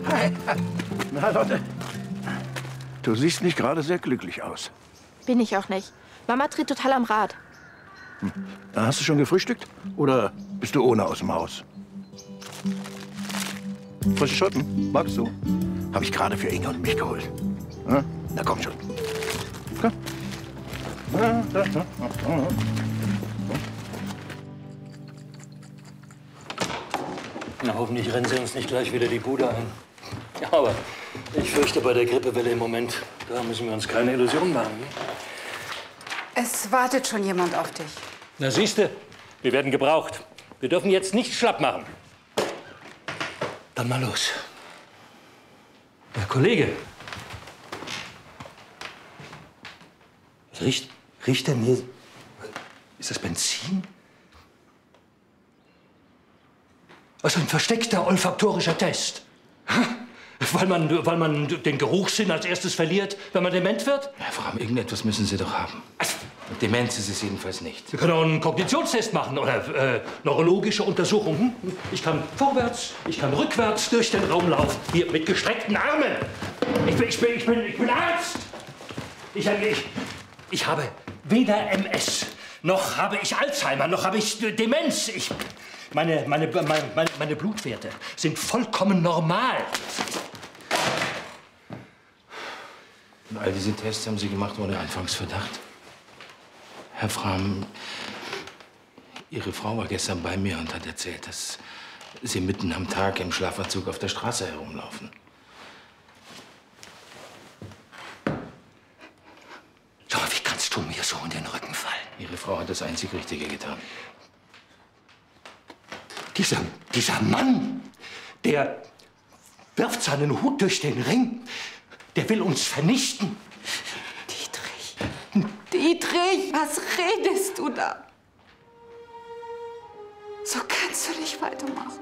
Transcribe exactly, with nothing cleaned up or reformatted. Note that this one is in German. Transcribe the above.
Na, Lotte, du siehst nicht gerade sehr glücklich aus. Bin ich auch nicht. Mama dreht total am Rad. Hm. Hast du schon gefrühstückt? Oder bist du ohne aus dem Haus? Frische Schotten, magst du? Habe ich gerade für Inge und mich geholt. Hm? Na komm schon. Komm. Na, hoffentlich rennen sie uns nicht gleich wieder die Bude ein. Ja, aber ich fürchte, bei der Grippewelle im Moment, da müssen wir uns keine Illusionen machen. Ne? Es wartet schon jemand auf dich. Na, siehste, wir werden gebraucht. Wir dürfen jetzt nicht schlapp machen. Dann mal los. Herr Kollege. Riecht, riecht denn hier... Ist das Benzin? Also ein versteckter olfaktorischer Test. Weil man, weil man den Geruchssinn als erstes verliert, wenn man dement wird? Herr Fram, irgendetwas müssen Sie doch haben. Demenz ist es jedenfalls nicht. Wir können auch einen Kognitionstest machen oder äh, neurologische Untersuchungen. Ich kann vorwärts, ich kann rückwärts durch den Raum laufen. Hier mit gestreckten Armen. Ich bin, ich bin, ich bin, ich bin Arzt. Ich, ich, ich habe weder M S, noch habe ich Alzheimer, noch habe ich Demenz. Ich, meine, meine, meine, meine Blutwerte sind vollkommen normal. Und all diese Tests haben Sie gemacht ohne Anfangsverdacht? Herr Fram, Ihre Frau war gestern bei mir und hat erzählt, dass Sie mitten am Tag im Schlafanzug auf der Straße herumlaufen. Schau mal, wie kannst du mir so in den Rücken fallen? Ihre Frau hat das einzig Richtige getan. Dieser, dieser Mann, der wirft seinen Hut durch den Ring. Der will uns vernichten. Dietrich, Dietrich, was redest du da? So kannst du nicht weitermachen.